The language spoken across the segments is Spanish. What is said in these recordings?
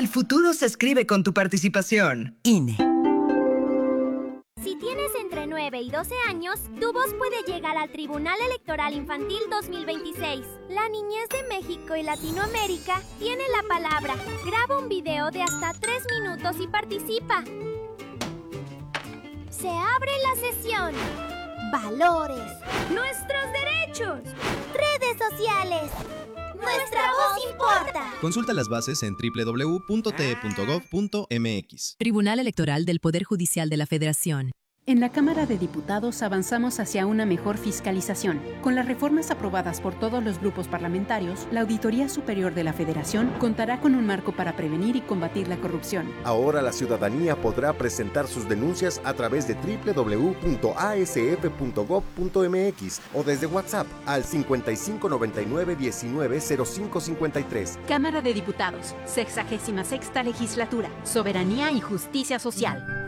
futuro se escribe con tu participación. INE. Si tienes entre 9 y 12 años, tu voz puede llegar al Tribunal Electoral Infantil 2026. La niñez de México y Latinoamérica tiene la palabra. Graba un video de hasta 3 minutos y participa. Se abre la sesión. Valores. Nuestros derechos. Redes sociales. Nuestra voz importa. Consulta las bases en www.te.gov.mx. Tribunal Electoral del Poder Judicial de la Federación. En la Cámara de Diputados avanzamos hacia una mejor fiscalización. Con las reformas aprobadas por todos los grupos parlamentarios, la Auditoría Superior de la Federación contará con un marco para prevenir y combatir la corrupción. Ahora la ciudadanía podrá presentar sus denuncias a través de www.asf.gov.mx o desde WhatsApp al 5599-190553. Cámara de Diputados, 66ª Legislatura, Soberanía y Justicia Social.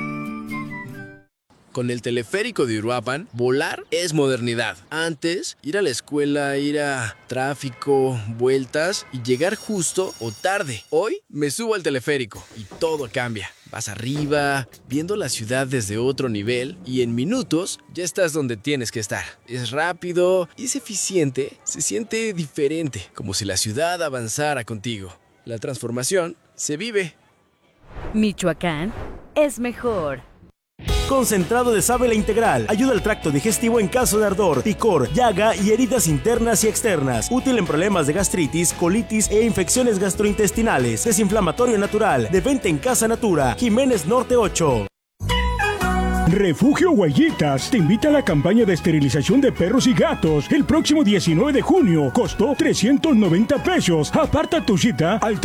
Con el teleférico de Uruapan, volar es modernidad. Antes, ir a la escuela, ir a tráfico, vueltas y llegar justo o tarde. Hoy me subo al teleférico y todo cambia. Vas arriba, viendo la ciudad desde otro nivel y en minutos ya estás donde tienes que estar. Es rápido y es eficiente, se siente diferente, como si la ciudad avanzara contigo. La transformación se vive. Michoacán es mejor. Concentrado de sábila integral. Ayuda al tracto digestivo en caso de ardor, picor, llaga y heridas internas y externas. Útil en problemas de gastritis, colitis e infecciones gastrointestinales. Desinflamatorio natural. De venta en Casa Natura. Jiménez Norte 8. Refugio Huellitas te invita a la campaña de esterilización de perros y gatos el próximo 19 de junio. Costó 390 pesos. Aparta tu cita al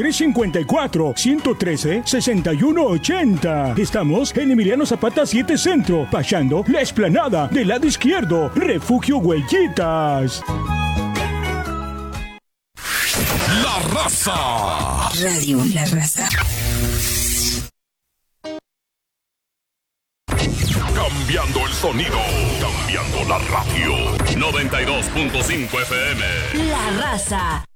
354-113-6180. Estamos en Emiliano Zapata 7 Centro, pasando la explanada del lado izquierdo. Refugio Huellitas. La Raza. Radio La Raza. Cambiando el sonido, cambiando la radio. 92.5 FM. La Raza.